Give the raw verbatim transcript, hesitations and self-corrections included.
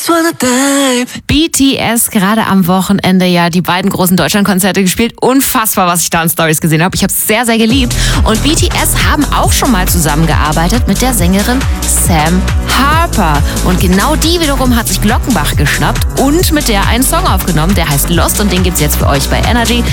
just wanna dive. B T S gerade am Wochenende ja die beiden großen Deutschlandkonzerte gespielt. Unfassbar, was ich da in Stories gesehen habe. Ich habe es sehr, sehr geliebt. Und B T S haben auch schon mal zusammengearbeitet mit der Sängerin Sam Harper. Und genau die wiederum hat sich Glockenbach geschnappt und mit der einen Song aufgenommen, der heißt Lost, und den gibt's jetzt für euch bei Energy.